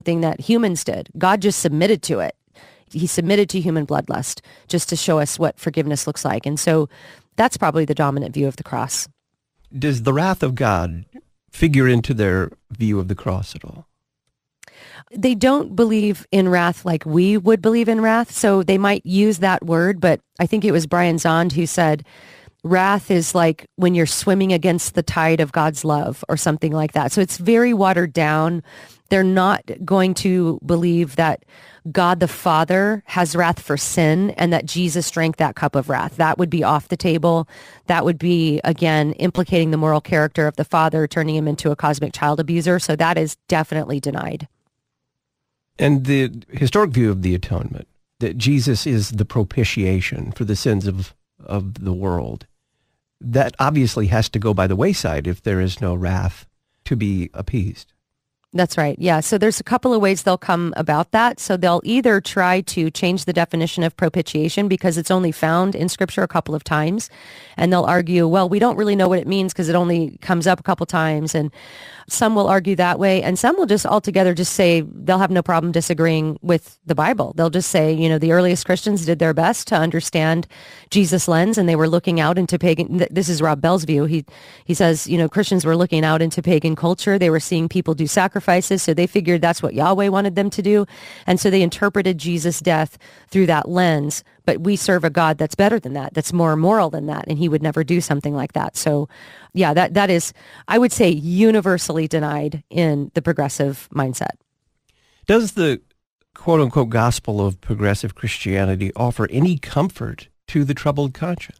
thing that humans did. God just submitted to it. He submitted to human bloodlust just to show us what forgiveness looks like. And so that's probably the dominant view of the cross. Does the wrath of God figure into their view of the cross at all? They don't believe in wrath like we would believe in wrath, so they might use that word, but I think it was Brian Zond who said, wrath is like when you're swimming against the tide of God's love or something like that. So it's very watered down. They're not going to believe that God the Father has wrath for sin and that Jesus drank that cup of wrath. That would be off the table. That would be, again, implicating the moral character of the Father, turning him into a cosmic child abuser. So that is definitely denied. And the historic view of the atonement, that Jesus is the propitiation for the sins of the world, that obviously has to go by the wayside if there is no wrath to be appeased. That's right. Yeah. So there's a couple of ways they'll come about that. So they'll either try to change the definition of propitiation because it's only found in Scripture a couple of times. And they'll argue, well, we don't really know what it means because it only comes up a couple times. And some will argue that way. And some will just altogether just say they'll have no problem disagreeing with the Bible. They'll just say, you know, the earliest Christians did their best to understand Jesus' lens and they were looking out into pagan. This is Rob Bell's view. He says, you know, Christians were looking out into pagan culture. They were seeing people do sacrifices. So they figured that's what Yahweh wanted them to do. And so they interpreted Jesus' death through that lens. But we serve a God that's better than that, that's more moral than that, and he would never do something like that. So, yeah, that is, I would say, universally denied in the progressive mindset. Does the quote-unquote gospel of progressive Christianity offer any comfort to the troubled conscience?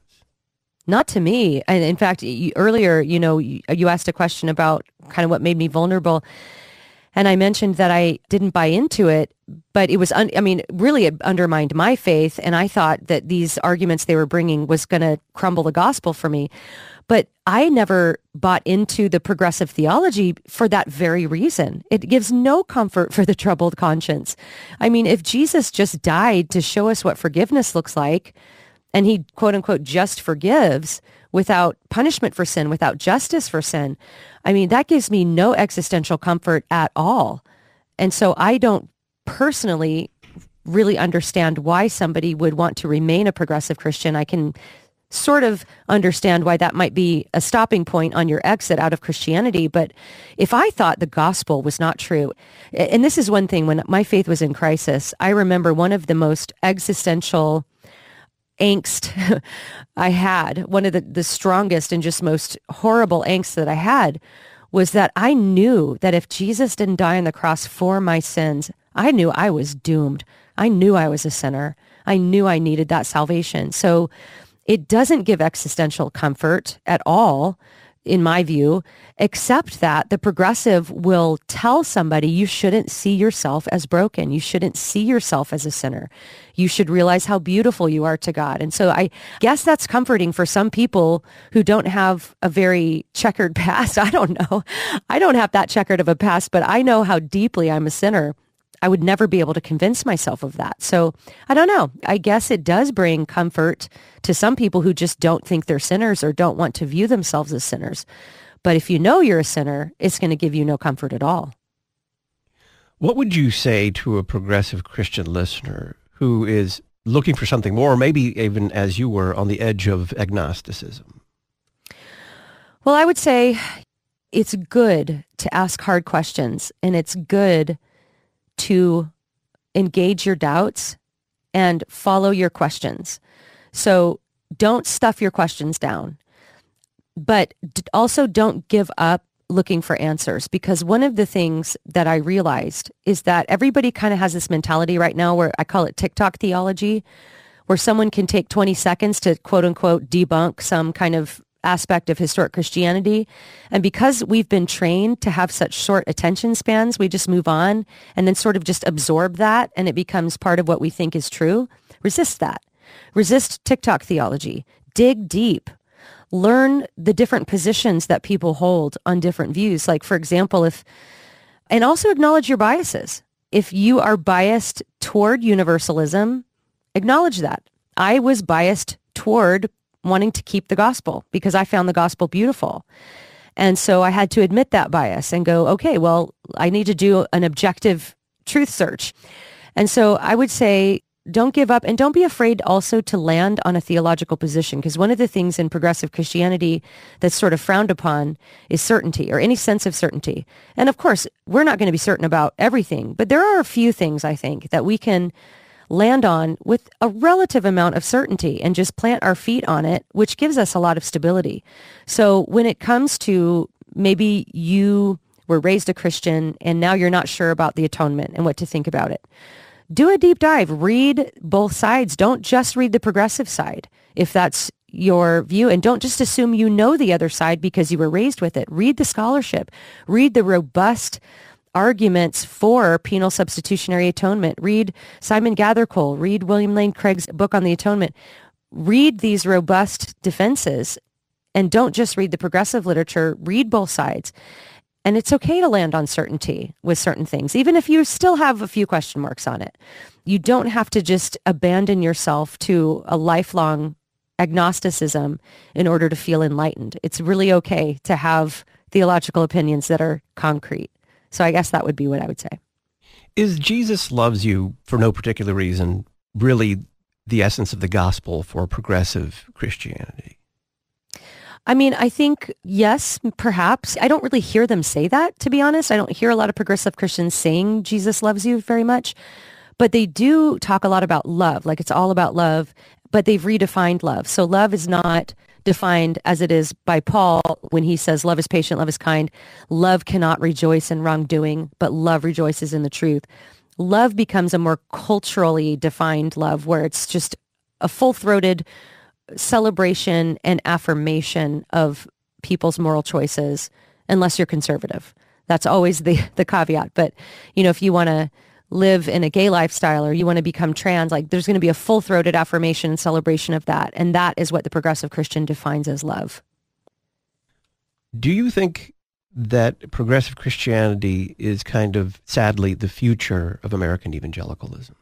Not to me. And in fact, earlier, you know, you asked a question about kind of what made me vulnerable. And I mentioned that I didn't buy into it, but it was, really it undermined my faith. And I thought that these arguments they were bringing was going to crumble the gospel for me. But I never bought into the progressive theology for that very reason. It gives no comfort for the troubled conscience. I mean, if Jesus just died to show us what forgiveness looks like, and he, quote unquote, just forgives without punishment for sin, without justice for sin, I mean, that gives me no existential comfort at all. And so I don't personally really understand why somebody would want to remain a progressive Christian. I can sort of understand why that might be a stopping point on your exit out of Christianity. But if I thought the gospel was not true, and this is one thing, when my faith was in crisis, I remember one of the most existential angst I had, one of the strongest and just most horrible angst that I had, was that I knew that if Jesus didn't die on the cross for my sins, I knew I was doomed. I knew I was a sinner. I knew I needed that salvation. So it doesn't give existential comfort at all, in my view, except that the progressive will tell somebody you shouldn't see yourself as broken. You shouldn't see yourself as a sinner. You should realize how beautiful you are to God. And so I guess that's comforting for some people who don't have a very checkered past. I don't know. I don't have that checkered of a past, but I know how deeply I'm a sinner. I would never be able to convince myself of that. So I don't know. I guess it does bring comfort to some people who just don't think they're sinners or don't want to view themselves as sinners. But if you know you're a sinner, it's going to give you no comfort at all. What would you say to a progressive Christian listener who is looking for something more, or maybe even as you were on the edge of agnosticism? Well, I would say it's good to ask hard questions, and it's good to engage your doubts and follow your questions. So don't stuff your questions down, but also don't give up looking for answers, because one of the things that I realized is that everybody kind of has this mentality right now where I call it TikTok theology, where someone can take 20 seconds to quote unquote debunk some kind of aspect of historic Christianity. And because we've been trained to have such short attention spans, we just move on and then sort of just absorb that, and it becomes part of what we think is true. Resist that. Resist TikTok theology. Dig deep. Learn the different positions that people hold on different views. Like, for example, and also acknowledge your biases. If you are biased toward universalism, acknowledge that. I was biased toward wanting to keep the gospel because I found the gospel beautiful. And so I had to admit that bias and go, okay, well, I need to do an objective truth search. And so I would say, don't give up, and don't be afraid also to land on a theological position, because one of the things in progressive Christianity that's sort of frowned upon is certainty, or any sense of certainty. And of course, we're not going to be certain about everything, but there are a few things, I think, that we can land on with a relative amount of certainty and just plant our feet on it, which gives us a lot of stability. So when it comes to maybe you were raised a Christian and now you're not sure about the atonement and what to think about it, do a deep dive. Read both sides. Don't just read the progressive side if that's your view. And don't just assume you know the other side because you were raised with it. Read the scholarship. Read the robust arguments for penal substitutionary atonement. Read Simon Gathercole. Read William Lane Craig's book on the atonement. Read these robust defenses, and don't just read the progressive literature. Read both sides. And it's okay to land on certainty with certain things, even if you still have a few question marks on it. You don't have to just abandon yourself to a lifelong agnosticism in order to feel enlightened. It's really okay to have theological opinions that are concrete. So I guess that would be what I would say. Is Jesus loves you for no particular reason really the essence of the gospel for progressive Christianity? I mean, I think, yes, perhaps. I don't really hear them say that, to be honest. I don't hear a lot of progressive Christians saying Jesus loves you very much, but they do talk a lot about love, like it's all about love, but they've redefined love. So love is not defined as it is by Paul when he says love is patient, love is kind. Love cannot rejoice in wrongdoing, but love rejoices in the truth. Love becomes a more culturally defined love where it's just a full-throated celebration and affirmation of people's moral choices, unless you're conservative. That's always the caveat. But, you know, if you want to live in a gay lifestyle or you want to become trans, like there's going to be a full-throated affirmation and celebration of that. And that is what the progressive Christian defines as love. Do you think that progressive Christianity is kind of, sadly, the future of American evangelicalism?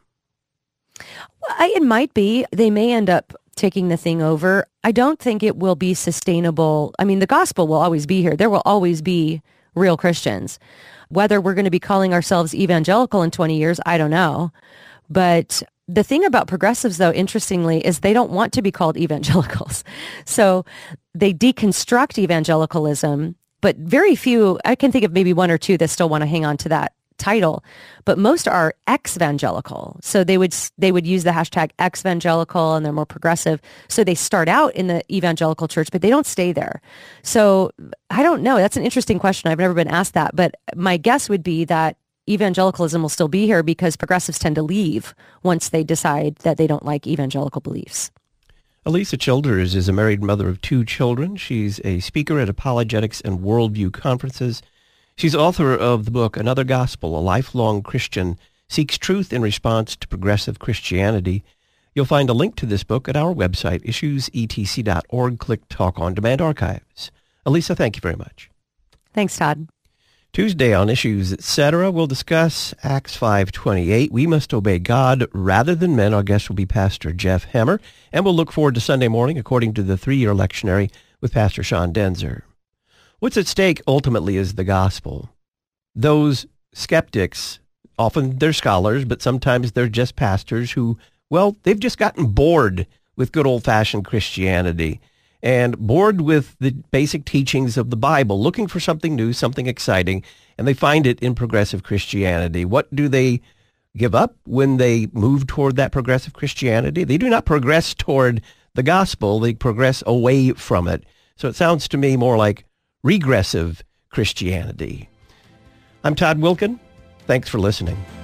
Well, it might be. They may end up taking the thing over. I don't think it will be sustainable. I mean, the gospel will always be here. There will always be real Christians. Whether we're going to be calling ourselves evangelical in 20 years, I don't know. But the thing about progressives, though, interestingly, is they don't want to be called evangelicals. So they deconstruct evangelicalism, but very few, I can think of maybe one or two that still want to hang on to that title, but most are ex-evangelical. So they would use the hashtag ex-evangelical, and they're more progressive. So they start out in the evangelical church, but they don't stay there. So I don't know. That's an interesting question. I've never been asked that, but my guess would be that evangelicalism will still be here because progressives tend to leave once they decide that they don't like evangelical beliefs. Alisa Childers is a married mother of 2 children. She's a speaker at apologetics and worldview conferences. She's author of the book, Another Gospel, A Lifelong Christian Seeks Truth in Response to Progressive Christianity. You'll find a link to this book at our website, issuesetc.org. Click Talk on Demand Archives. Alisa, thank you very much. Thanks, Todd. Tuesday on Issues Etc., we'll discuss Acts 5:28. We must obey God rather than men. Our guest will be Pastor Jeff Hemmer, and we'll look forward to Sunday morning according to the 3-year lectionary with Pastor Sean Denzer. What's at stake ultimately is the gospel. Those skeptics, often they're scholars, but sometimes they're just pastors who, well, they've just gotten bored with good old-fashioned Christianity and bored with the basic teachings of the Bible, looking for something new, something exciting, and they find it in progressive Christianity. What do they give up when they move toward that progressive Christianity? They do not progress toward the gospel. They progress away from it. So it sounds to me more like regressive Christianity. I'm Todd Wilkin. Thanks for listening.